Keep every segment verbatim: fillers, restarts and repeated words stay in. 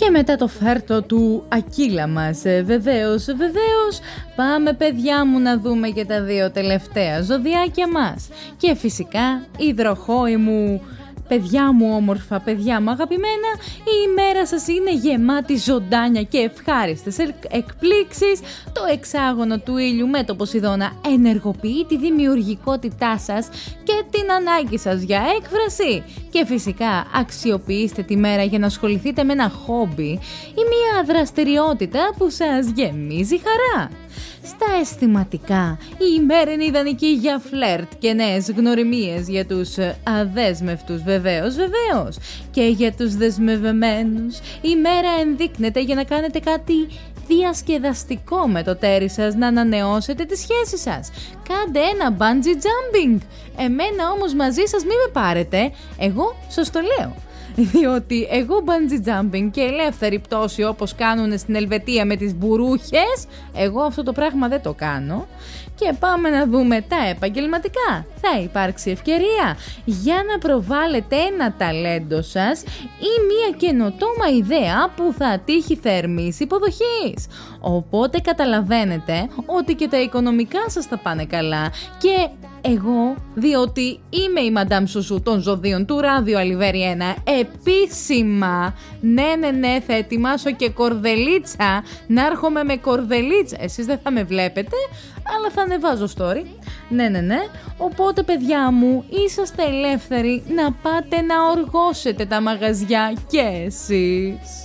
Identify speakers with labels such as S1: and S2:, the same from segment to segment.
S1: Και μετά το φέρτο του Ακύλα μας, ε, βεβαίως, βεβαίως, πάμε παιδιά μου να δούμε και τα δύο τελευταία ζωδιάκια μας. Και φυσικά, υδροχόη μου, παιδιά μου όμορφα, παιδιά μου αγαπημένα, η ημέρα σας είναι γεμάτη ζωντάνια και ευχάριστες εκπλήξεις. Το εξάγωνο του ήλιου με το Ποσειδώνα ενεργοποιεί τη δημιουργικότητά σας και την ανάγκη σας για έκφραση. Και φυσικά αξιοποιήστε τη μέρα για να ασχοληθείτε με ένα χόμπι ή μια δραστηριότητα που σας γεμίζει χαρά. Στα αισθηματικά, η ημέρα είναι ιδανική για φλερτ και νέες γνωριμίες για τους αδέσμευτους, βεβαίως, βεβαίως. Και για τους δεσμευμένους, η μέρα ενδείκνεται για να κάνετε κάτι διασκεδαστικό με το τέρι σας, να ανανεώσετε τη σχέση σας. Κάντε ένα bungee jumping. Εμένα όμως μαζί σας μην με πάρετε, εγώ σας το λέω. Διότι εγώ bungee jumping και ελεύθερη πτώση όπως κάνουν στην Ελβετία με τις μπουρούχες, εγώ αυτό το πράγμα δεν το κάνω. Και πάμε να δούμε τα επαγγελματικά. Θα υπάρξει ευκαιρία για να προβάλλετε ένα ταλέντο σας ή μια καινοτόμα ιδέα που θα τύχει θερμής υποδοχής. Οπότε καταλαβαίνετε ότι και τα οικονομικά σας θα πάνε καλά. Και εγώ, διότι είμαι η Μαντάμ Σουσού των ζωδίων του Ράδιο Αλιβέρι ένα, επίσημα, ναι ναι ναι, θα ετοιμάσω και κορδελίτσα, να έρχομαι με κορδελίτσα. Εσείς δεν θα με βλέπετε, αλλά θα ανεβάζω story. Ναι ναι ναι, οπότε παιδιά μου, είσαστε ελεύθεροι να πάτε να οργώσετε τα μαγαζιά και εσείς.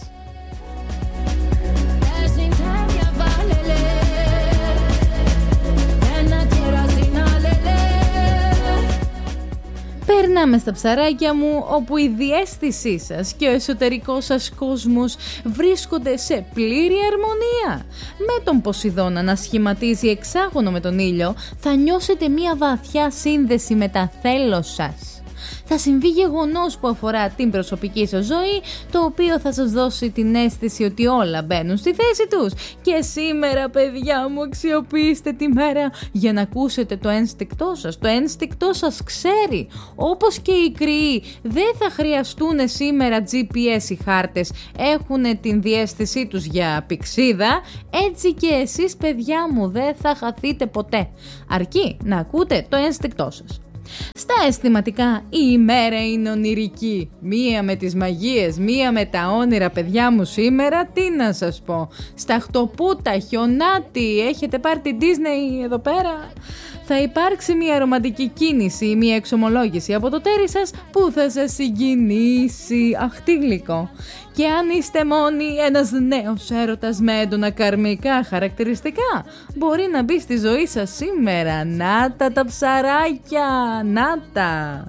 S1: Περνάμε στα ψαράκια μου, όπου η διαίσθησή σας και ο εσωτερικός σας κόσμος βρίσκονται σε πλήρη αρμονία. Με τον Ποσειδώνα να σχηματίζει εξάγωνο με τον ήλιο, θα νιώσετε μια βαθιά σύνδεση με τα θέλω σας. Θα συμβεί γεγονός που αφορά την προσωπική σας ζωή, το οποίο θα σας δώσει την αίσθηση ότι όλα μπαίνουν στη θέση τους. Και σήμερα, παιδιά μου, αξιοποιήστε τη μέρα για να ακούσετε το ένστικτό σας. Το ένστικτό σας ξέρει, όπως και οι κρυοί δεν θα χρειαστούν σήμερα τζι πι ες οι χάρτες, έχουν την διαίσθησή τους για πηξίδα, έτσι και εσείς, παιδιά μου, δεν θα χαθείτε ποτέ, αρκεί να ακούτε το ένστικτό σας. Στα αισθηματικά, η ημέρα είναι ονειρική. Μία με τις μαγείες, μία με τα όνειρα, παιδιά μου, σήμερα τι να σας πω. Στα χτωπούτα, χιονάτι, έχετε πάρει την Disney εδώ πέρα. Θα υπάρξει μια ρομαντική κίνηση ή μια εξομολόγηση από το τέρι σας που θα σας συγκινήσει. Αχ, τι γλυκό. Και αν είστε μόνοι, ένας νέος έρωτας με έντονα καρμικά χαρακτηριστικά μπορεί να μπει στη ζωή σας σήμερα. Να τα τα ψαράκια, να τα.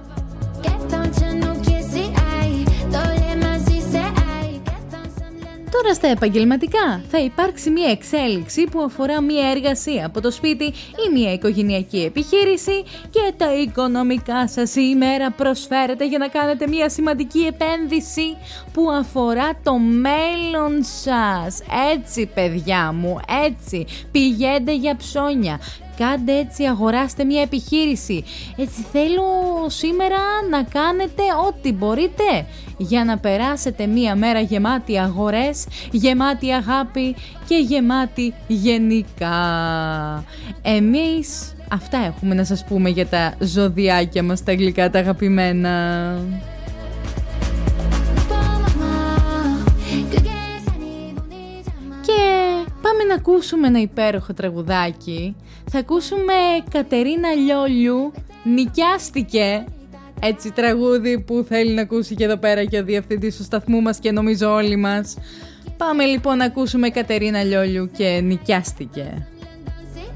S1: Τώρα στα επαγγελματικά θα υπάρξει μια εξέλιξη που αφορά μια εργασία από το σπίτι ή μια οικογενειακή επιχείρηση και τα οικονομικά σας η ημέρα προσφέρεται για να κάνετε μια σημαντική επένδυση που αφορά το μέλλον σας. Έτσι, παιδιά μου, έτσι, πηγαίνετε για ψώνια. Κάντε έτσι, αγοράστε μια επιχείρηση. Έτσι θέλω σήμερα να κάνετε ό,τι μπορείτε για να περάσετε μια μέρα γεμάτη αγορές, γεμάτη αγάπη και γεμάτη γενικά. Εμείς αυτά έχουμε να σας πούμε για τα ζωδιάκια μας, τα γλυκά, τα αγαπημένα. Και πάμε να ακούσουμε ένα υπέροχο τραγουδάκι. Θα ακούσουμε Κατερίνα Λιόλιου, Νοικιάστηκε. Έτσι, τραγούδι που θέλει να ακούσει και εδώ πέρα και ο διευθυντής του σταθμού μας και νομίζω όλοι μας. Πάμε λοιπόν να ακούσουμε Κατερίνα Λιόλιου και Νοικιάστηκε.